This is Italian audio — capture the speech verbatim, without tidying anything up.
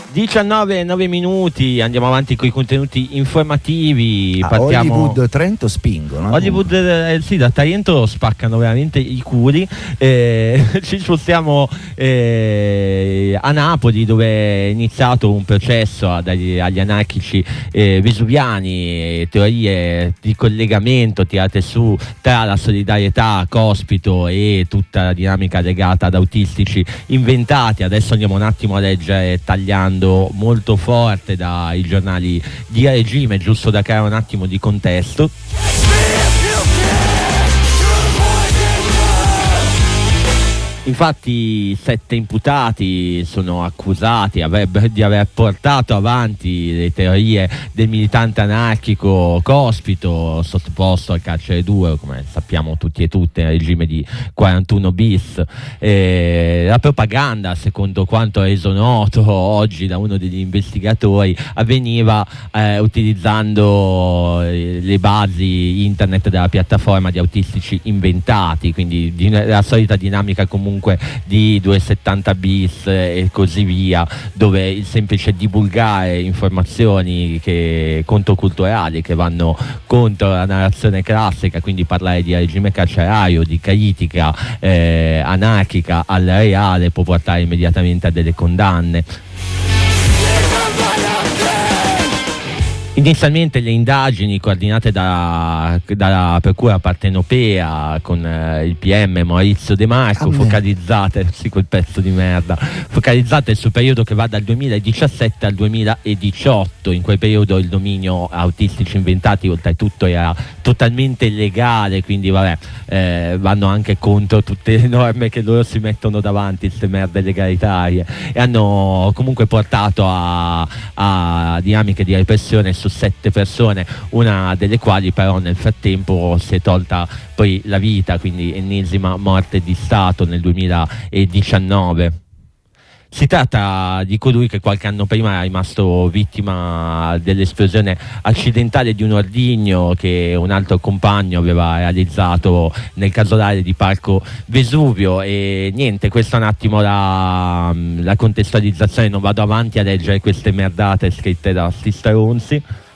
diciannove e nove minuti, andiamo avanti con i contenuti informativi. Ah, partiamo... Hollywood Trento spingono. Hollywood, eh, sì, da Trento spaccano veramente i culi. Eh, ci spostiamo eh, a Napoli, dove è iniziato un processo agli, agli anarchici eh, vesuviani, teorie di collegamento tirate su tra la solidarietà, Cospito e tutta la dinamica legata ad autistici inventati. Adesso andiamo un attimo a leggere tagliando molto forte dai giornali di regime, giusto da creare un attimo di contesto. Infatti sette imputati sono accusati di aver portato avanti le teorie del militante anarchico Cospito, sottoposto al carcere duro, come sappiamo tutti e tutte, nel regime di quarantuno bis. Eh, la propaganda, secondo quanto reso noto oggi da uno degli investigatori, avveniva eh, utilizzando le basi internet della piattaforma di autistici inventati, quindi di, la solita dinamica comunque di duecentosettanta bis e così via, dove il semplice divulgare informazioni che, controculturali che vanno contro la narrazione classica, quindi parlare di regime carcerario, di critica eh, anarchica al reale, può portare immediatamente a delle condanne. Inizialmente le indagini coordinate da, dalla Procura partenopea con eh, il P M Maurizio De Marco, focalizzate, sì, quel pezzo di merda, focalizzate sul periodo che va dal duemiladiciassette al duemiladiciotto. In quel periodo il dominio autistici inventati oltretutto era totalmente illegale, quindi vabbè, eh, vanno anche contro tutte le norme che loro si mettono davanti, queste merde legalitarie, e hanno comunque portato a, a dinamiche di repressione su sette persone, una delle quali però nel frattempo si è tolta poi la vita, quindi ennesima morte di Stato nel duemiladiciannove. Si tratta di colui che qualche anno prima era rimasto vittima dell'esplosione accidentale di un ordigno che un altro compagno aveva realizzato nel casolare di Parco Vesuvio. E niente, questa è un attimo la, la contestualizzazione, non vado avanti a leggere queste merdate scritte da sti stronzi.